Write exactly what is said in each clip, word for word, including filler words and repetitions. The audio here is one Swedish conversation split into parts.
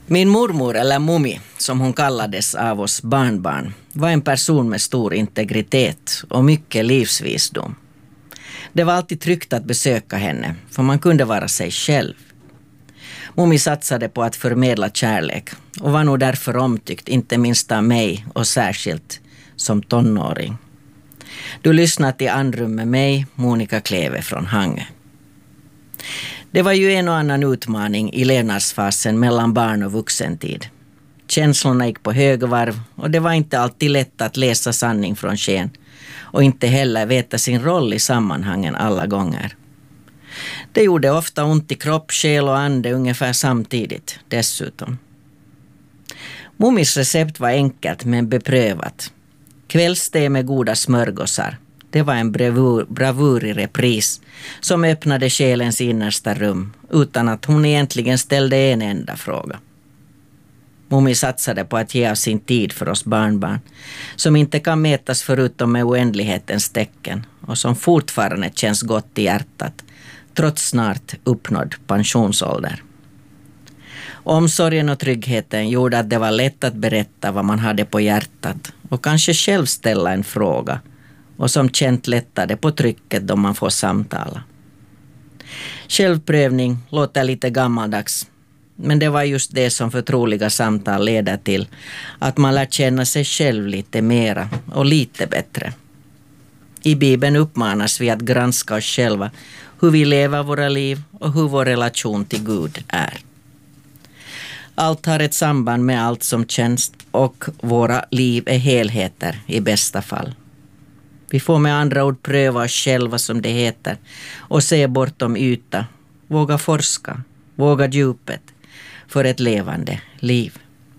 Min mormor, eller Mummi, som hon kallades av oss barnbarn, var en person med stor integritet och mycket livsvisdom. Det var alltid tryggt att besöka henne, för man kunde vara sig själv. Mummi satsade på att förmedla kärlek och var nog därför omtyckt, inte minst av mig och särskilt som tonåring. Du lyssnar till Andrum med mig, Monica Kleve från Hangö. Det var ju en och annan utmaning i levnadsfasen mellan barn och vuxentid. Känslorna gick på högvarv och det var inte alltid lätt att läsa sanning från sken och inte heller veta sin roll i sammanhangen alla gånger. Det gjorde ofta ont i kropp, själ och ande ungefär samtidigt dessutom. Mummis recept var enkelt men beprövat. Kvällste med goda smörgåsar. Det var en bravur, bravur i repris som öppnade själens innersta rum utan att hon egentligen ställde en enda fråga. Mummi satsade på att ge av sin tid för oss barnbarn som inte kan mätas förutom med oändlighetens tecken och som fortfarande känns gott i hjärtat trots snart uppnådd pensionsålder. Omsorgen och tryggheten gjorde att det var lätt att berätta vad man hade på hjärtat och kanske själv ställa en fråga och som känt lättade på trycket då man får samtala. Självprövning låter lite gammaldags, men det var just det som förtroliga samtal leder till, att man lär känna sig själv lite mera och lite bättre. I Bibeln uppmanas vi att granska oss själva, hur vi lever våra liv och hur vår relation till Gud är. Allt har ett samband med allt som känns och våra liv är helheter i bästa fall. Vi får med andra ord pröva oss själva som det heter och se bortom yta, våga forska, våga djupet för ett levande liv.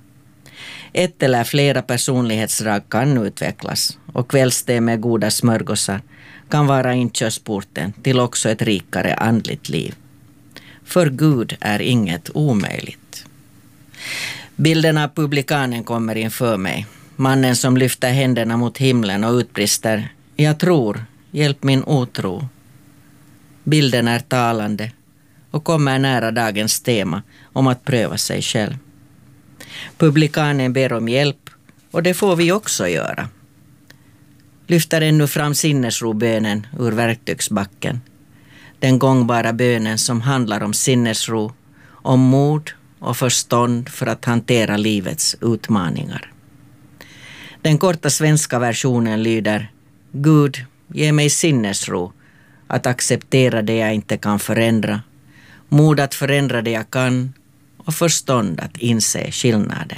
Ett eller flera personlighetsdrag kan utvecklas och kvällste med goda smörgåsar kan vara inkörsporten till också ett rikare andligt liv. För Gud är inget omöjligt. Bilden av publikanen kommer inför mig. Mannen som lyfter händerna mot himlen och utbrister: jag tror, hjälp min otro. Bilden är talande och kommer nära dagens tema om att pröva sig själv. Publikanen ber om hjälp och det får vi också göra. Lyfter ännu fram sinnesrobönen ur verktygsbacken. Den gångbara bönen som handlar om sinnesro, om mod och förstånd för att hantera livets utmaningar. Den korta svenska versionen lyder: Gud, ge mig sinnesro att acceptera det jag inte kan förändra, mod att förändra det jag kan och förstånd att inse skillnaden.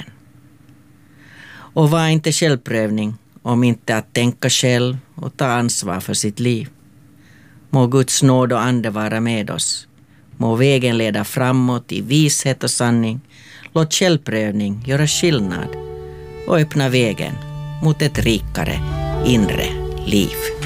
Och vad är inte självprövning om inte att tänka själv och ta ansvar för sitt liv? Må Guds nåd och ande vara med oss. Må vägen leda framåt i vishet och sanning. Låt självprövning göra skillnad och öppna vägen mot ett rikare inre liv.